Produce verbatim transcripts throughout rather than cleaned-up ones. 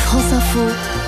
France Info.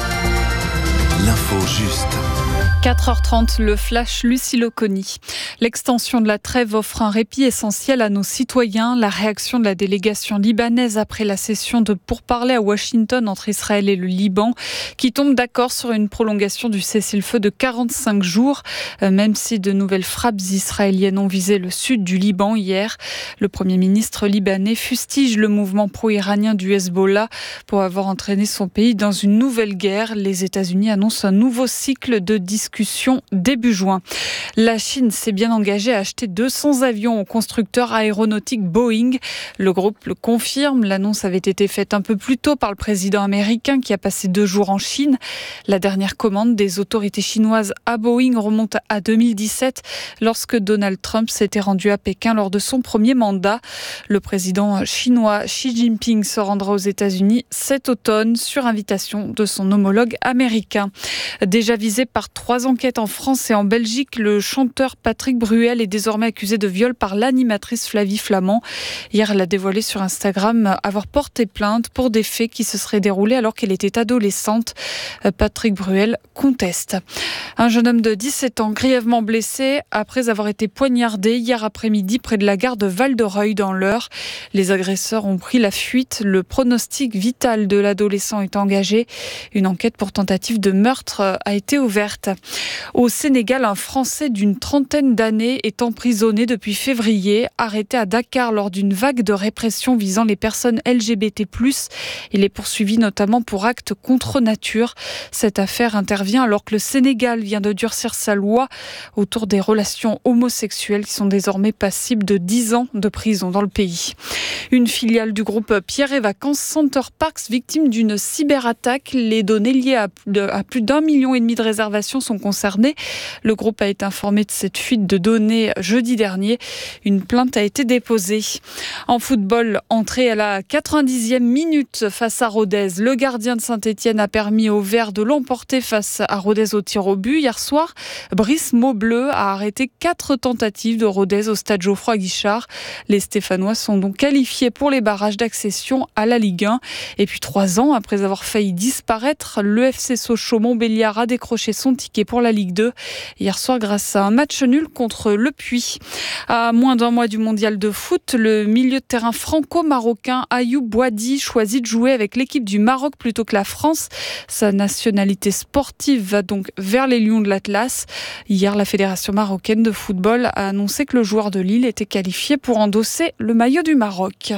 L'info juste. quatre heures trente, le flash Lucie Loconi. L'extension de la trêve offre un répit essentiel à nos citoyens. La réaction de la délégation libanaise après la session de pourparlers à Washington entre Israël et le Liban, qui tombe d'accord sur une prolongation du cessez-le-feu de quarante-cinq jours, même si de nouvelles frappes israéliennes ont visé le sud du Liban hier. Le Premier ministre libanais fustige le mouvement pro-iranien du Hezbollah pour avoir entraîné son pays dans une nouvelle guerre. Les États-Unis annoncent un nouveau cycle de discussion début juin. La Chine s'est bien engagée à acheter deux cents avions au constructeur aéronautique Boeing. Le groupe le confirme. L'annonce avait été faite un peu plus tôt par le président américain qui a passé deux jours en Chine. La dernière commande des autorités chinoises à Boeing remonte à deux mille dix-sept lorsque Donald Trump s'était rendu à Pékin lors de son premier mandat. Le président chinois Xi Jinping se rendra aux États-Unis cet automne sur invitation de son homologue américain. Déjà visé par trois enquêtes en France et en Belgique, le chanteur Patrick Bruel est désormais accusé de viol par l'animatrice Flavie Flament. Hier, elle a dévoilé sur Instagram avoir porté plainte pour des faits qui se seraient déroulés alors qu'elle était adolescente. Patrick Bruel conteste. Un jeune homme de dix-sept ans grièvement blessé après avoir été poignardé hier après-midi près de la gare de Val-de-Reuil dans l'Eure. Les agresseurs ont pris la fuite. Le pronostic vital de l'adolescent est engagé. Une enquête pour tentative de meurtre a été ouverte. Au Sénégal, un Français d'une trentaine d'années est emprisonné depuis février, arrêté à Dakar lors d'une vague de répression visant les personnes L G B T plus. Il est poursuivi notamment pour actes contre nature. Cette affaire intervient alors que le Sénégal vient de durcir sa loi autour des relations homosexuelles qui sont désormais passibles de dix ans de prison dans le pays. Une filiale du groupe Pierre et Vacances Center Parks victime d'une cyberattaque. Les données liées à, à plus d'un million et demi de réservations sont concernées. Le groupe a été informé de cette fuite de données jeudi dernier. Une plainte a été déposée. En football, entrée à la quatre-vingt-dixième minute face à Rodez. Le gardien de Saint-Etienne a permis aux Verts de l'emporter face à Rodez au tir au but. Hier soir, Brice Maubleu a arrêté quatre tentatives de Rodez au stade Geoffroy-Guichard. Les Stéphanois sont donc qualifiés pour les barrages d'accession à la Ligue un. Et puis trois ans après avoir failli disparaître, le F C Sochaux-Montbéliard a décroché son ticket pour la Ligue deux hier soir grâce à un match nul contre Le Puy. À moins d'un mois du mondial de foot, le milieu de terrain franco-marocain Ayoub Boadi choisit de jouer avec l'équipe du Maroc plutôt que la France. Sa nationalité sportive va donc vers les Lions de l'Atlas. Hier, la Fédération marocaine de football a annoncé que le joueur de Lille était qualifié pour endosser le maillot du Maroc.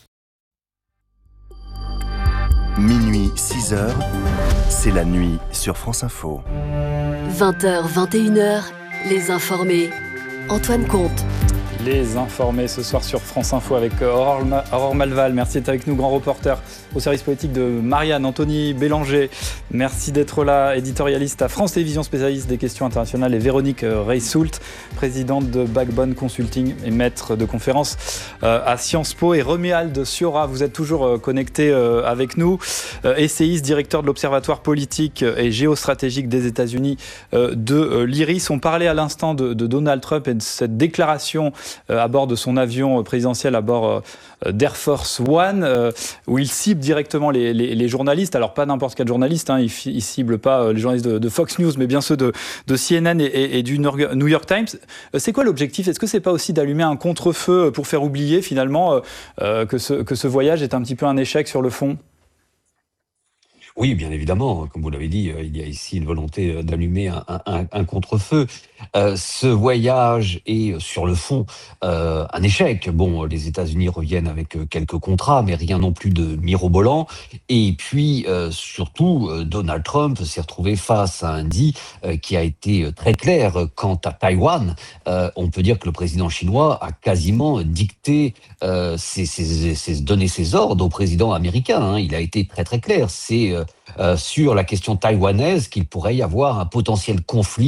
Minuit, six heures, c'est la nuit sur France Info. vingt heures, vingt et une heures, les informés. Antoine Comte. Les informés ce soir sur France Info avec Aurore, Ma- Aurore Malval. Merci d'être avec nous, grand reporter au service politique de Marianne, Anthony Bélanger. Merci d'être là, éditorialiste à France Télévisions, spécialiste des questions internationales, et Véronique Reissoult, présidente de Backbone Consulting et maître de conférence à Sciences Po. Et Romuald Ciora, vous êtes toujours connecté avec nous, essayiste, directeur de l'Observatoire politique et géostratégique des États-Unis de l'IRIS. On parlait à l'instant de, de Donald Trump et de cette déclaration à bord de son avion présidentiel, à bord d'Air Force One, où il cible directement les, les, les journalistes. Alors pas n'importe quel journaliste, hein, il, il cible pas les journalistes de, de Fox News, mais bien ceux de, de C N N et, et, et du New York Times. C'est quoi l'objectif ? Est-ce que c'est pas aussi d'allumer un contre-feu pour faire oublier finalement euh, que, ce, que ce voyage est un petit peu un échec sur le fond ? Oui, bien évidemment, comme vous l'avez dit, il y a ici une volonté d'allumer un, un, un contre-feu. Euh, ce voyage est sur le fond euh, un échec. Bon, les États-Unis reviennent avec quelques contrats, mais rien non plus de mirobolant. Et puis, euh, surtout, Donald Trump s'est retrouvé face à un dit euh, qui a été très clair quant à Taïwan. Euh, on peut dire que le président chinois a quasiment dicté, euh, ses, ses, ses, donné ses ordres au président américain. Hein. Il a été très très clair. C'est euh, Euh, sur la question taïwanaise qu'il pourrait y avoir un potentiel conflit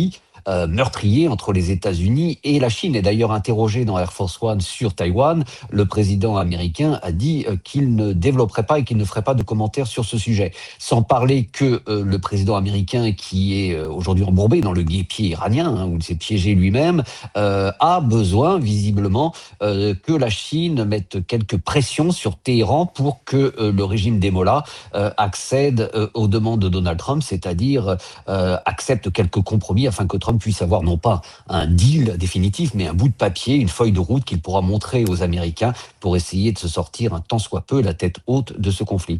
euh, meurtrier entre les États-Unis et la Chine. Et d'ailleurs, interrogé dans Air Force One sur Taïwan, le président américain a dit euh, qu'il ne développerait pas et qu'il ne ferait pas de commentaires sur ce sujet. Sans parler que euh, le président américain, qui est euh, aujourd'hui embourbé dans le guêpier iranien, hein, où il s'est piégé lui-même, euh, a besoin visiblement euh, que la Chine mette quelques pressions sur Téhéran pour que euh, le régime des Mollahs euh, accède euh, aux demandes de Donald Trump, c'est-à-dire euh, accepte quelques compromis afin que Trump puisse avoir non pas un deal définitif, mais un bout de papier, une feuille de route qu'il pourra montrer aux Américains pour essayer de se sortir un tant soit peu la tête haute de ce conflit.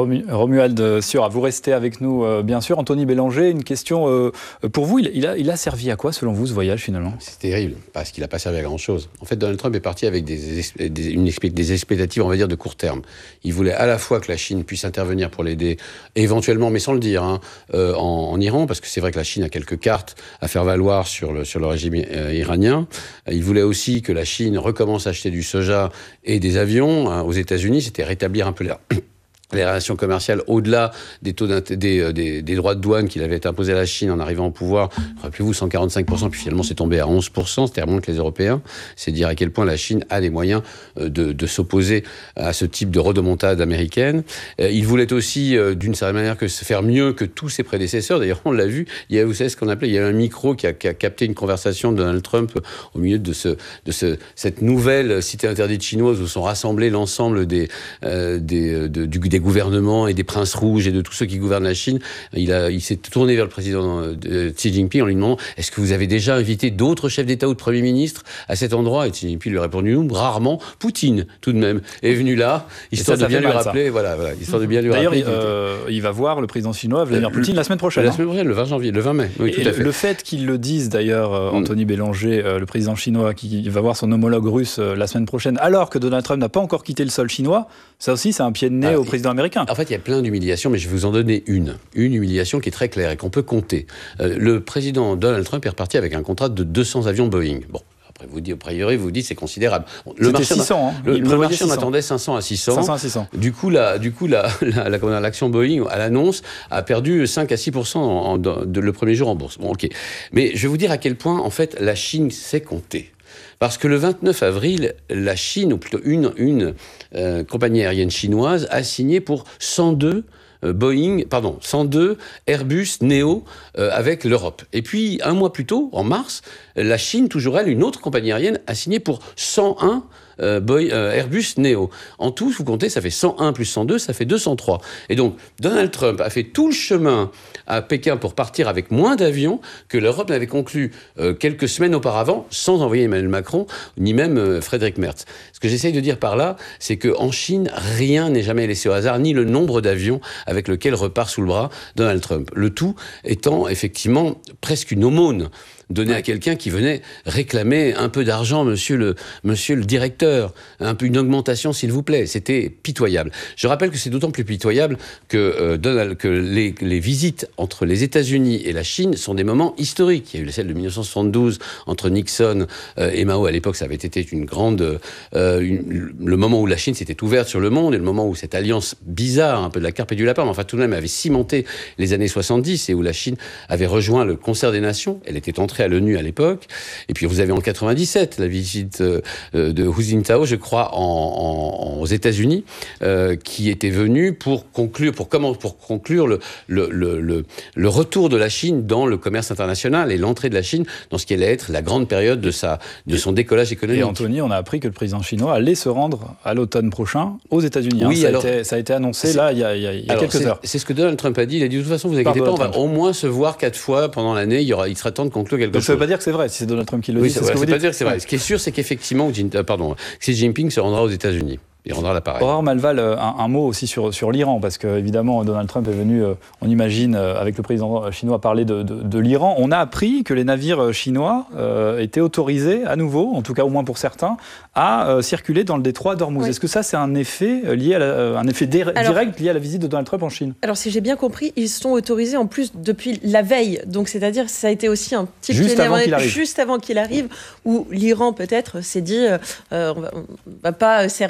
Romuald Siora, vous restez avec nous, euh, bien sûr. Anthony Bélanger, une question euh, pour vous. Il, il, a, il a servi à quoi, selon vous, ce voyage, finalement ? C'est terrible, parce qu'il n'a pas servi à grand-chose. En fait, Donald Trump est parti avec des, des, une, des expectatives, on va dire, de court terme. Il voulait à la fois que la Chine puisse intervenir pour l'aider, éventuellement, mais sans le dire, hein, euh, en, en Iran, parce que c'est vrai que la Chine a quelques cartes à faire valoir sur le, sur le régime euh, iranien. Il voulait aussi que la Chine recommence à acheter du soja et des avions hein, aux États-Unis. C'était rétablir un peu l'air. les relations commerciales au-delà des taux des, des, des droits de douane qu'il avait imposés à la Chine en arrivant au pouvoir. Rappelez-vous, cent quarante-cinq pour cent, puis finalement c'est tombé à onze pour cent, c'était moins que les Européens. C'est dire à quel point la Chine a les moyens de, de s'opposer à ce type de rodomontade américaine. Il voulait aussi, d'une certaine manière, que faire mieux que tous ses prédécesseurs. D'ailleurs, on l'a vu, il y a, vous savez ce qu'on appelait, il y a un micro qui a, qui a capté une conversation de Donald Trump au milieu de, ce, de ce, cette nouvelle cité interdite chinoise où sont rassemblés l'ensemble des, euh, des, de, du, des gouvernements et des princes rouges et de tous ceux qui gouvernent la Chine. Il, a, il s'est tourné vers le président euh, Xi Jinping en lui demandant « Est-ce que vous avez déjà invité d'autres chefs d'État ou de Premier ministre à cet endroit ?» Et Xi Jinping lui a répondu « Non, rarement. Poutine, tout de même, est venu là, histoire ça, ça de bien lui mal, rappeler... Voilà, voilà, histoire de bien lui D'ailleurs, rappeler... D'ailleurs, euh, il va voir le président chinois, Vladimir Poutine, la semaine prochaine. La semaine prochaine, le vingt janvier, le vingt mai. Oui, tout à fait. Le fait qu'il le dise, d'ailleurs, euh, Anthony mm. Bélanger, euh, le président chinois, qui va voir son homologue russe euh, la semaine prochaine, alors que Donald Trump n'a pas encore quitté le sol chinois, ça aussi, c'est un pied de nez ah, au président américain. En fait, il y a plein d'humiliations, mais je vais vous en donner une. Une humiliation qui est très claire et qu'on peut compter. Euh, le président Donald Trump est reparti avec un contrat de deux cents avions Boeing. Bon. Après, vous dites, au priori, vous dites c'est considérable. Le marché, six cents, hein. le, le marché en attendait cinq cents à six cents. cinq cents à six cents. Du coup, la, du coup, la, la, la, l'action Boeing, à l'annonce, a perdu cinq à six pour cent en, en, de, le premier jour en bourse. Bon, ok. Mais je vais vous dire à quel point, en fait, la Chine sait compter. Parce que le vingt-neuf avril, la Chine, ou plutôt une, une euh, compagnie aérienne chinoise, a signé pour cent deux Boeing, pardon, cent deux Airbus Neo euh, avec l'Europe. Et puis, un mois plus tôt, en mars, la Chine, toujours elle, une autre compagnie aérienne, a signé pour cent un euh, Boeing, euh, Airbus Neo. En tout, vous comptez, ça fait cent un plus cent deux, ça fait deux cent trois. Et donc, Donald Trump a fait tout le chemin à Pékin pour partir avec moins d'avions que l'Europe n'avait conclu euh, quelques semaines auparavant, sans envoyer Emmanuel Macron, ni même euh, Frédéric Merz. Ce que j'essaye de dire par là, c'est qu'en Chine, rien n'est jamais laissé au hasard, ni le nombre d'avions avec lequel repart sous le bras Donald Trump. Le tout étant effectivement presque une aumône donnée à quelqu'un qui venait réclamer un peu d'argent, monsieur le, monsieur le directeur, un peu une augmentation s'il vous plaît. C'était pitoyable. Je rappelle que c'est d'autant plus pitoyable que, euh, Donald, que les, les visites entre les États-Unis et la Chine sont des moments historiques. Il y a eu celle de dix-neuf cent soixante-douze entre Nixon euh, et Mao. À l'époque, ça avait été une grande, euh, une, le moment où la Chine s'était ouverte sur le monde et le moment où cette alliance bizarre, un peu de la carpe et du lapin, mais enfin tout de même avait cimenté les années soixante-dix et où la Chine avait rejoint le concert des nations. Elle était entrée à l'ONU à l'époque. Et puis vous avez en quatre-vingt-dix-sept la visite euh, de Hu Jintao, je crois, en, en, aux États-Unis, euh, qui était venue pour conclure, pour comment, pour conclure le, le, le, le, le retour de la Chine dans le commerce international et l'entrée de la Chine dans ce qui allait être la grande période de sa, de son décollage économique. Et Anthony, on a appris que le président chinois allait se rendre à l'automne prochain aux États-Unis. Oui, hein. ça, alors, a été, ça a été annoncé là il y a, il y a, il y a alors, quelques c'est, heures. C'est ce que Donald Trump a dit. Il a dit de toute façon, vous inquiétez pas, on va au moins se voir quatre fois pendant l'année. Il y aura, il sera temps de conclure quelque Donc, chose. Ça ne veut pas dire que c'est vrai, si c'est Donald Trump qui le oui, dit. C'est, c'est vrai, ce que c'est vous pas dire que c'est vrai. Ouais. Ce qui est sûr, c'est qu'effectivement, pardon, Xi Jinping se rendra aux États-Unis. Il rendra l'appareil. Aurore Malval, un, un mot aussi sur, sur l'Iran, parce qu'évidemment, Donald Trump est venu, euh, on imagine, euh, avec le président chinois, parler de, de, de l'Iran. On a appris que les navires chinois euh, étaient autorisés, à nouveau, en tout cas au moins pour certains, à euh, circuler dans le détroit d'Ormuz. Oui. Est-ce que ça, c'est un effet, lié à la, euh, un effet dé- alors, direct lié à la visite de Donald Trump en Chine ? Alors, si j'ai bien compris, ils sont autorisés en plus depuis la veille. Donc, c'est-à-dire, ça a été aussi un petit juste avant qu'il arrive. Juste avant qu'il arrive, où l'Iran, peut-être, s'est dit euh, on ne va, va pas servir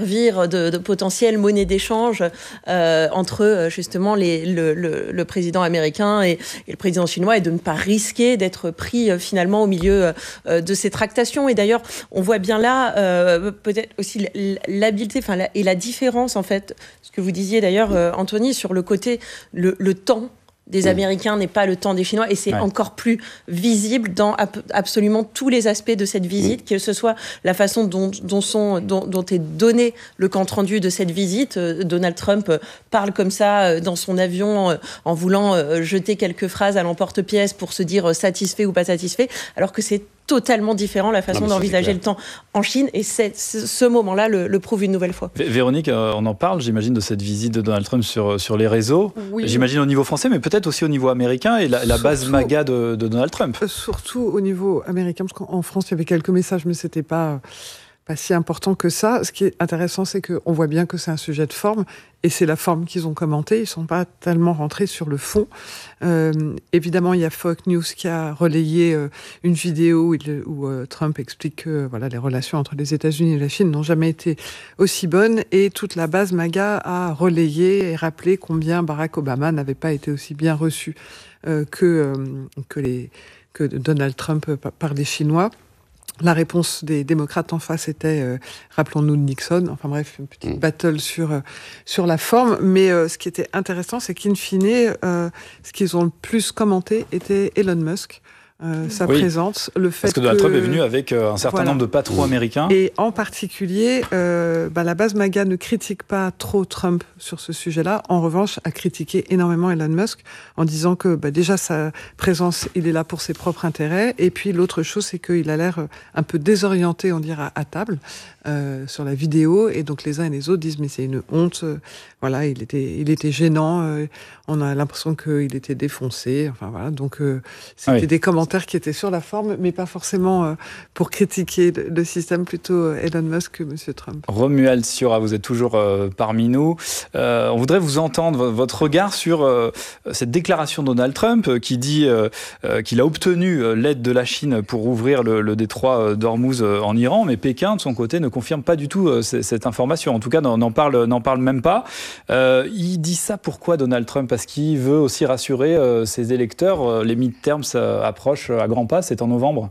servir de, de potentielle monnaie d'échange euh, entre justement les, le, le, le président américain et, et le président chinois, et de ne pas risquer d'être pris euh, finalement au milieu euh, de ces tractations. Et d'ailleurs, on voit bien là euh, peut-être aussi l'habileté, enfin, la, et la différence en fait, ce que vous disiez d'ailleurs, euh, Anthony, sur le côté le, le temps des Américains n'est pas le temps des Chinois, et c'est ouais. encore plus visible dans ap- absolument tous les aspects de cette visite, que ce soit la façon dont, dont, sont, dont, dont est donné le compte-rendu de cette visite. Euh, Donald Trump euh, parle comme ça euh, dans son avion euh, en voulant euh, jeter quelques phrases à l'emporte-pièce pour se dire euh, satisfait ou pas satisfait, alors que c'est totalement différent la façon non, d'envisager le temps en Chine, et c'est, ce moment-là le, le prouve une nouvelle fois. Véronique, on en parle, j'imagine, de cette visite de Donald Trump sur, sur les réseaux, oui. J'imagine au niveau français, mais peut-être aussi au niveau américain, et la, la base surtout, MAGA de, de Donald Trump. Surtout au niveau américain, parce qu'en France, il y avait quelques messages, mais c'était pas... pas si important que ça. Ce qui est intéressant, c'est qu'on voit bien que c'est un sujet de forme, et c'est la forme qu'ils ont commenté. Ils ne sont pas tellement rentrés sur le fond. Euh, évidemment, il y a Fox News qui a relayé euh, une vidéo où, il, où euh, Trump explique que euh, voilà, les relations entre les États-Unis et la Chine n'ont jamais été aussi bonnes, et toute la base MAGA a relayé et rappelé combien Barack Obama n'avait pas été aussi bien reçu euh, que, euh, que, les, que Donald Trump par les Chinois. La réponse des démocrates en face était, euh, rappelons-nous de Nixon, enfin bref, une petite mmh. battle sur, euh, sur la forme. Mais euh, ce qui était intéressant, c'est qu'in fine, euh, ce qu'ils ont le plus commenté était Elon Musk. Euh, sa oui, présence, le fait parce que Donald que, Trump est venu avec euh, un certain voilà. nombre de patrons américains. Et en particulier, euh, bah, la base MAGA ne critique pas trop Trump sur ce sujet-là. En revanche, a critiqué énormément Elon Musk en disant que bah, déjà sa présence, il est là pour ses propres intérêts. Et puis l'autre chose, c'est qu'il a l'air un peu désorienté, on dirait, à table euh, sur la vidéo. Et donc les uns et les autres disent mais c'est une honte. Voilà, il était, il était gênant. Euh, on a l'impression qu'il était défoncé. Enfin voilà, donc euh, c'était oui. des commentaires qui étaient sur la forme, mais pas forcément euh, pour critiquer le, le système, plutôt euh, Elon Musk que M. Trump. Romuald Siora, vous êtes toujours euh, parmi nous. Euh, on voudrait vous entendre, votre regard sur euh, cette déclaration de Donald Trump euh, qui dit euh, euh, qu'il a obtenu euh, l'aide de la Chine pour ouvrir le, le détroit d'Ormuz euh, en Iran, mais Pékin, de son côté, ne confirme pas du tout euh, c- cette information. En tout cas, n'en, n'en, parle, n'en parle même pas. Euh, il dit ça pourquoi, Donald Trump ? Parce qu'il veut aussi rassurer euh, ses électeurs. Euh, les midterms euh, approchent à grands pas, c'est en novembre.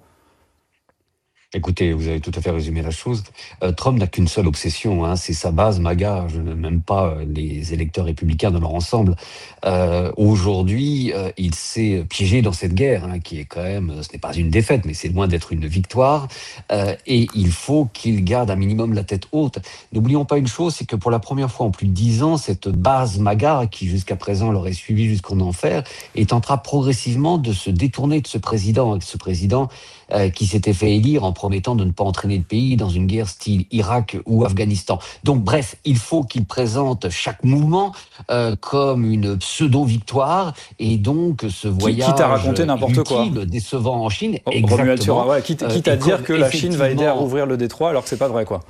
Écoutez, vous avez tout à fait résumé la chose. Euh, Trump n'a qu'une seule obsession, hein, c'est sa base MAGA. Je n'aime même pas les électeurs républicains dans leur ensemble. Euh, aujourd'hui, euh, il s'est piégé dans cette guerre, hein, qui est quand même, ce n'est pas une défaite, mais c'est loin d'être une victoire. Euh, et il faut qu'il garde un minimum la tête haute. N'oublions pas une chose, c'est que pour la première fois en plus de dix ans, cette base MAGA, qui jusqu'à présent l'aurait suivi jusqu'en enfer, est en train progressivement de se détourner de ce président, ce président euh, qui s'était fait élire en promettant de ne pas entraîner le pays dans une guerre style Irak ou Afghanistan. Donc bref, il faut qu'il présente chaque mouvement euh, comme une pseudo-victoire, et donc ce voyage quitte à raconter n'importe utile, quoi, décevant en Chine, oh, exactement. Ouais, quitte, quitte euh, à dire que la Chine va aider à rouvrir le détroit alors que c'est pas vrai, quoi.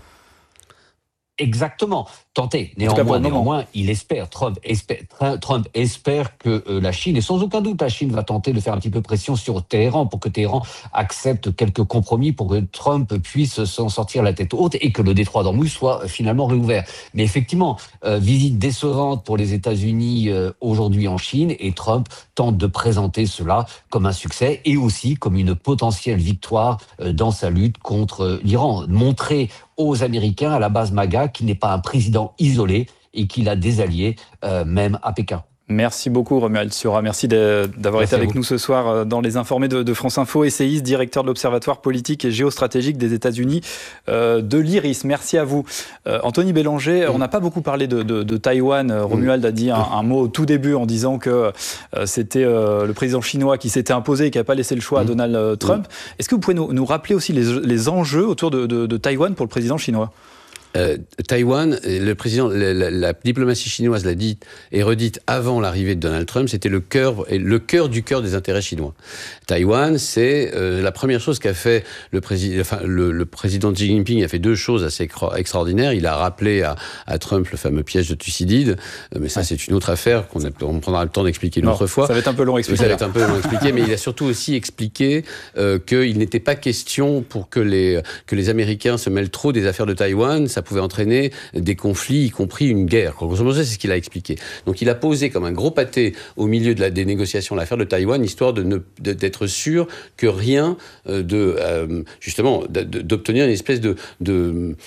Exactement, tenté. Néanmoins, néanmoins, il espère, Trump espère, Trump espère que euh, la Chine, et sans aucun doute la Chine va tenter de faire un petit peu pression sur Téhéran pour que Téhéran accepte quelques compromis pour que Trump puisse s'en sortir la tête haute et que le détroit d'Ormuz soit euh, finalement réouvert. Mais effectivement, euh, visite décevante pour les États-Unis euh, aujourd'hui en Chine, et Trump tente de présenter cela comme un succès et aussi comme une potentielle victoire euh, dans sa lutte contre euh, l'Iran. Montrer aux Américains, à la base MAGA, qu'il n'est pas un président isolé et qu'il a des alliés, euh, même à Pékin. Merci beaucoup, Romuald Siora. Merci de, d'avoir Merci été avec nous ce soir dans Les Informés de, de France Info. Essayiste, directeur de l'Observatoire politique et géostratégique des États-Unis euh, de l'I R I S. Merci à vous. Euh, Anthony Bélanger, mmh. on n'a pas beaucoup parlé de, de, de Taïwan. Romuald mmh. a dit un, un mot au tout début en disant que euh, c'était euh, le président chinois qui s'était imposé et qui n'a pas laissé le choix mmh. à Donald Trump. Mmh. Est-ce que vous pouvez nous, nous rappeler aussi les, les enjeux autour de, de, de Taïwan pour le président chinois ? Euh, Taïwan, le président, la, la, la diplomatie chinoise l'a dit et redite avant l'arrivée de Donald Trump, c'était le cœur, le cœur du cœur des intérêts chinois. Taïwan, c'est euh, la première chose qu'a fait le président, enfin le, le président Xi Jinping a fait deux choses assez extraordinaires. Il a rappelé à, à Trump le fameux piège de Thucydide, mais ça ouais. c'est une autre affaire qu'on a, on prendra le temps d'expliquer une non, autre fois. Ça va être un peu long à expliquer. Ça va être un peu long à expliquer, mais il a surtout aussi expliqué euh, qu'il n'était pas question pour que les que les Américains se mêlent trop des affaires de Taïwan. Ça pouvait entraîner des conflits, y compris une guerre. Grosso modo, c'est ce qu'il a expliqué. Donc il a posé comme un gros pâté au milieu de la, des négociations l'affaire de Taïwan, histoire de ne, de, d'être sûr que rien euh, de euh, justement de, de, d'obtenir une espèce de, de,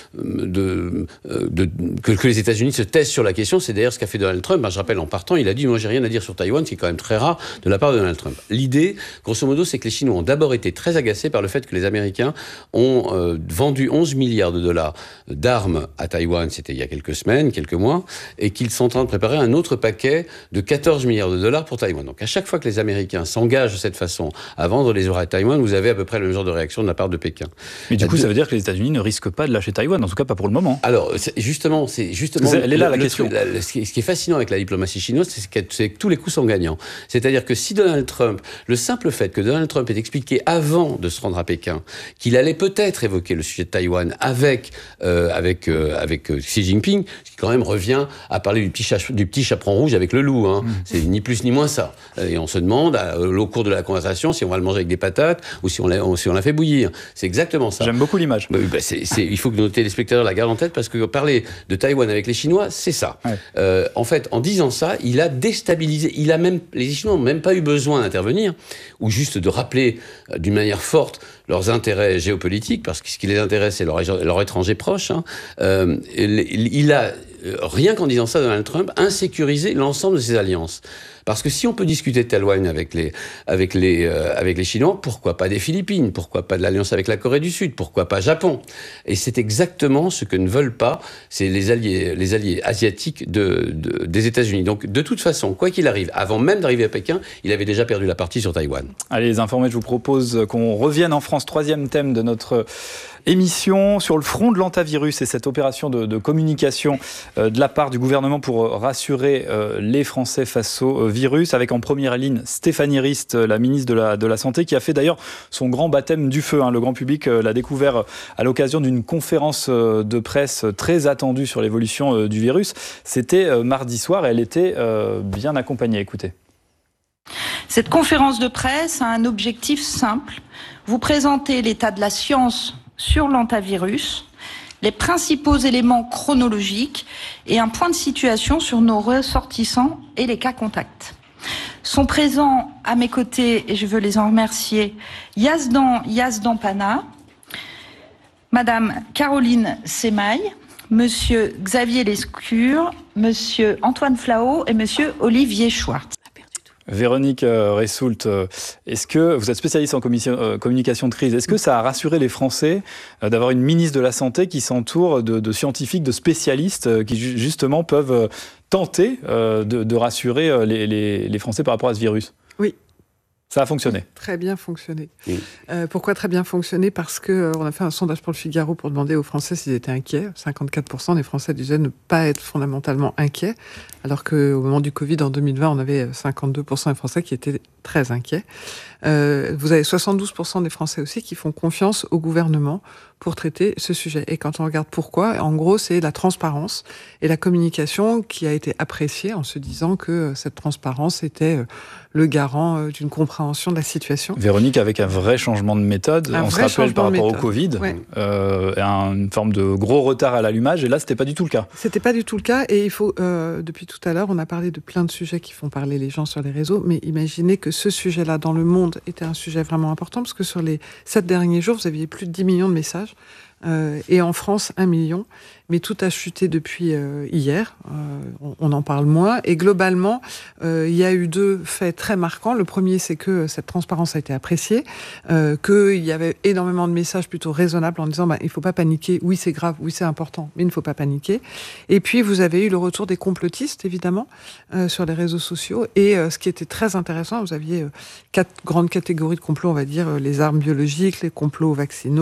de, de, de que, que les États-Unis se taisent sur la question. C'est d'ailleurs ce qu'a fait Donald Trump. Ben, je rappelle, en partant, il a dit moi j'ai rien à dire sur Taïwan, ce qui est quand même très rare de la part de Donald Trump. L'idée, grosso modo, c'est que les Chinois ont d'abord été très agacés par le fait que les Américains ont euh, vendu onze milliards de dollars d'armes à Taïwan, c'était il y a quelques semaines, quelques mois, et qu'ils sont en train de préparer un autre paquet de quatorze milliards de dollars pour Taïwan. Donc à chaque fois que les Américains s'engagent de cette façon à vendre les oreilles à Taïwan, vous avez à peu près le même genre de réaction de la part de Pékin. Mais du coup, de... ça veut dire que les États-Unis ne risquent pas de lâcher Taïwan, en tout cas pas pour le moment. Alors, c'est justement, c'est justement... Elle est là, le, la le question. Truc, la, ce, qui est, ce qui est fascinant avec la diplomatie chinoise, c'est que, c'est que tous les coups sont gagnants. C'est-à-dire que si Donald Trump, le simple fait que Donald Trump ait expliqué avant de se rendre à Pékin qu'il allait peut-être évoquer le sujet de Taïwan avec, euh, avec, euh, avec euh, Xi Jinping, ce qui quand même revient à parler du petit, cha- du petit chaperon rouge avec le loup. Hein. Mmh. C'est ni plus ni moins ça. Et on se demande, à, au cours de la conversation, si on va le manger avec des patates ou si on l'a, si on l'a fait bouillir. C'est exactement ça. J'aime beaucoup l'image. Bah, bah, c'est, c'est, il faut que nos téléspectateurs la gardent en tête parce que parler de Taïwan avec les Chinois, c'est ça. Ouais. Euh, en fait, en disant ça, il a déstabilisé. Il a même, les Chinois n'ont même pas eu besoin d'intervenir ou juste de rappeler euh, d'une manière forte leurs intérêts géopolitiques, parce que ce qui les intéresse, c'est leur, leur étranger proche. Hein. Euh, il, il a, rien qu'en disant ça, Donald Trump, insécurisé l'ensemble de ses alliances. Parce que si on peut discuter de Taïwan avec les, avec les, euh, avec les Chinois, pourquoi pas des Philippines? Pourquoi pas de l'alliance avec la Corée du Sud? Pourquoi pas Japon? Et c'est exactement ce que ne veulent pas c'est les alliés, les alliés asiatiques de, de, des États-Unis. Donc, de toute façon, quoi qu'il arrive, avant même d'arriver à Pékin, il avait déjà perdu la partie sur Taïwan. Allez, les informés, je vous propose qu'on revienne en France. Troisième thème de notre émission sur le front de l'antavirus et cette opération de, de communication euh, de la part du gouvernement pour euh, rassurer euh, les Français face au euh, virus, avec en première ligne Stéphanie Rist, la ministre de la, de la Santé, qui a fait d'ailleurs son grand baptême du feu. Hein. Le grand public euh, l'a découvert à l'occasion d'une conférence euh, de presse très attendue sur l'évolution euh, du virus. C'était euh, mardi soir et elle était euh, bien accompagnée. Écoutez. Cette conférence de presse a un objectif simple, vous présenter l'état de la science sur l'antavirus, les principaux éléments chronologiques et un point de situation sur nos ressortissants et les cas contacts. Sont présents à mes côtés, et je veux les en remercier, Yazdan Yazdan-Pana, Madame Caroline Semaille, Monsieur Xavier Lescure, Monsieur Antoine Flao et Monsieur Olivier Schwartz. Véronique Ressoult, est-ce que vous êtes spécialiste en communication de crise, est-ce que ça a rassuré les Français d'avoir une ministre de la Santé qui s'entoure de, de scientifiques, de spécialistes qui justement peuvent tenter de, de rassurer les, les, les Français par rapport à ce virus? Oui. Ça a fonctionné. Très bien fonctionné. Oui. Euh, pourquoi très bien fonctionné? Parce que euh, on a fait un sondage pour le Figaro pour demander aux Français s'ils étaient inquiets. cinquante-quatre pour cent des Français disaient ne pas être fondamentalement inquiets, alors qu'au moment du Covid, en deux mille vingt, on avait cinquante-deux pour cent des Français qui étaient très inquiets. Euh, vous avez soixante-douze pour cent des Français aussi qui font confiance au gouvernement pour traiter ce sujet. Et quand on regarde pourquoi, en gros, c'est la transparence et la communication qui a été appréciée en se disant que cette transparence était le garant d'une compréhension de la situation. Véronique, avec un vrai changement de méthode, un on se rappelle par rapport au Covid, ouais. euh, une forme de gros retard à l'allumage, et là, c'était pas du tout le cas. C'était pas du tout le cas, et il faut, euh, depuis tout à l'heure, on a parlé de plein de sujets qui font parler les gens sur les réseaux, mais imaginez que ce sujet-là, dans le monde, était un sujet vraiment important, parce que sur les sept derniers jours, vous aviez plus de dix millions de messages, euh, et en France, un million. Mais tout a chuté depuis euh, hier, euh, on, on en parle moins, et globalement, euh, il y a eu deux faits très marquants. Le premier, c'est que cette transparence a été appréciée, euh, qu'il y avait énormément de messages plutôt raisonnables en disant bah, « il ne faut pas paniquer, oui c'est grave, oui c'est important, mais il ne faut pas paniquer ». Et puis vous avez eu le retour des complotistes, évidemment, euh, sur les réseaux sociaux, et euh, ce qui était très intéressant, vous aviez euh, quatre grandes catégories de complots, on va dire, euh, les armes biologiques, les complots vaccinaux,